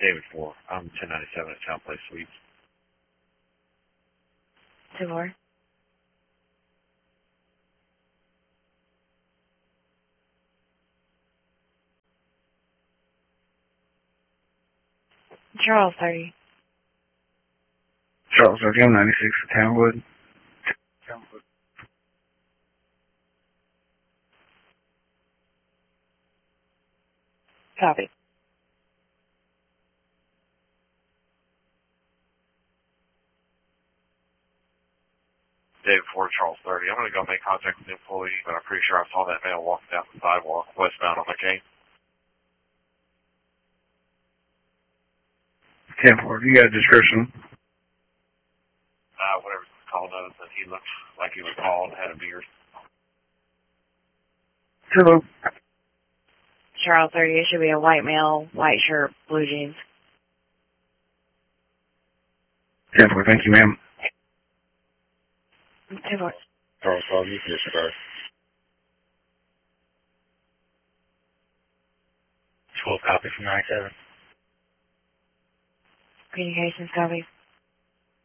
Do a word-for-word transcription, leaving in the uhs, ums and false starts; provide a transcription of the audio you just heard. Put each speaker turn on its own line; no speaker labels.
David four. I'm ten ninety-seven at Town Place Suites.
two four. Charles thirty.
Charles thirty, I'm ninety-six at Townwood. Townwood.
Copy.
David four, Charles thirty. I'm going to go make contact with the employee, but I'm pretty sure I saw that male walking down the sidewalk westbound on McCain.
ten four, you got a description?
Uh, whatever it's called, uh, that he looked like he was bald, had a beard.
Hello.
Charles thirty, it should be a white male, white shirt, blue jeans.
ten four, thank you, ma'am.
two four.
Charles twelve, you can disregard.
twelve copy from ninety-seven.
Communications copy.